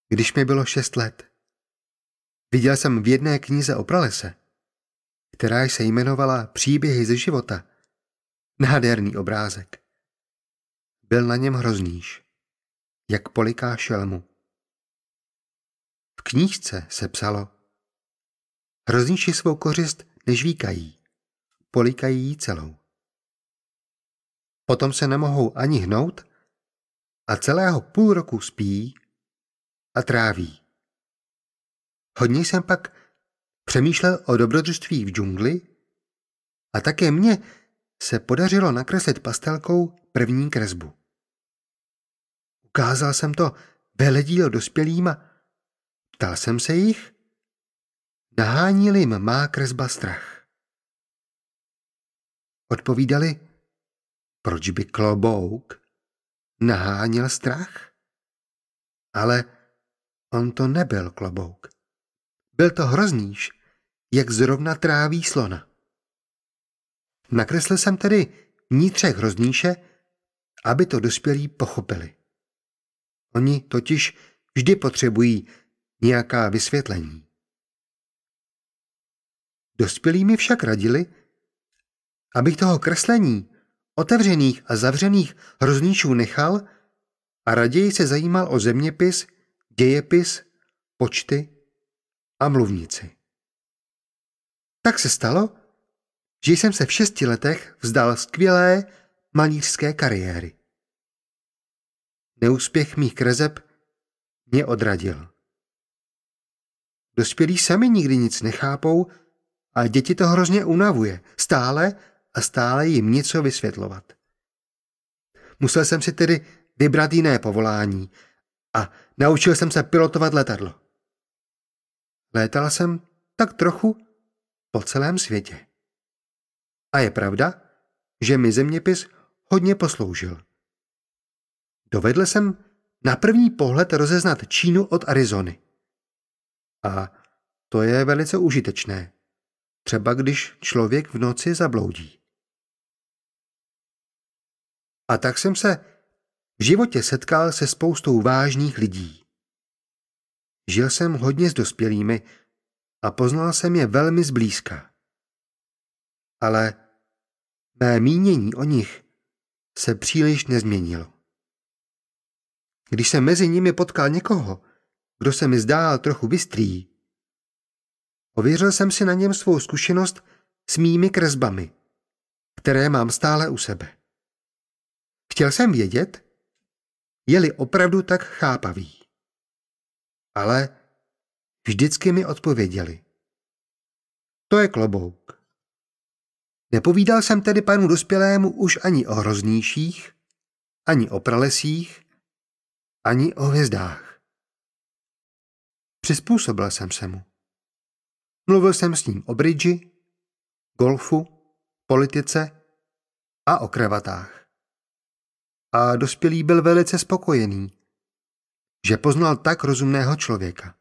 Když mi bylo 6 let. Viděl jsem v jedné knize o pralese, která se jmenovala Příběhy ze života, nádherný obrázek. Byl na něm hrozníš, jak poliká šelmu. V knížce se psalo: hrozníši svou kořist nežvíkají, polikají ji celou. Potom se nemohou ani hnout a celého půl roku spí a tráví. Hodně jsem pak přemýšlel o dobrodružství v džungli a také mně se podařilo nakreslit pastelkou první kresbu. Ukázal jsem to veledílo dospělým a ptal jsem se jich, nahánil jim má kresba strach. Odpovídali, proč by klobouk naháněl strach? Ale on to nebyl klobouk. Byl to hrozníš, jak zrovna tráví slona. Nakreslil jsem tedy vnitřek hrozníše, aby to dospělí pochopili. Oni totiž vždy potřebují nějaká vysvětlení. Dospělí mi však radili, abych toho kreslení otevřených a zavřených hrozníšů nechal a raději se zajímal o zeměpis, dějepis, počty a mluvnici. Tak se stalo, že jsem se v 6 letech vzdal skvělé malířské kariéry. Neúspěch mých kreseb mě odradil. Dospělí sami nikdy nic nechápou a děti to hrozně unavuje. Stále a stále jim něco vysvětlovat. Musel jsem si tedy vybrat jiné povolání a naučil jsem se pilotovat letadlo. Létal jsem tak trochu po celém světě. A je pravda, že mi zeměpis hodně posloužil. Dovedl jsem na první pohled rozeznat Čínu od Arizony. A to je velice užitečné, třeba když člověk v noci zabloudí. A tak jsem se v životě setkal se spoustou vážných lidí. Žil jsem hodně s dospělými a poznal jsem je velmi zblízka. Ale mé mínění o nich se příliš nezměnilo. Když jsem mezi nimi potkal někoho, kdo se mi zdál trochu bystrý, ověřil jsem si na něm svou zkušenost s mými kresbami, které mám stále u sebe. Chtěl jsem vědět, je-li opravdu tak chápavý. Ale vždycky mi odpověděli. To je klobouk. Nepovídal jsem tedy panu dospělému už ani o hrozníších, ani o pralesích, ani o hvězdách. Přizpůsobil jsem se mu. Mluvil jsem s ním o bridži, golfu, politice a o kravatách. A dospělý byl velice spokojený, že poznal tak rozumného člověka.